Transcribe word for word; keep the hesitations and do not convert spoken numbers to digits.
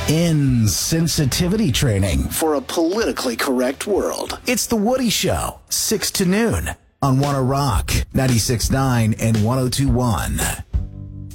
Insensitivity training for a politically correct world. It's The Woody Show, six to noon on Wanna Rock, ninety-six point nine and one oh two point one.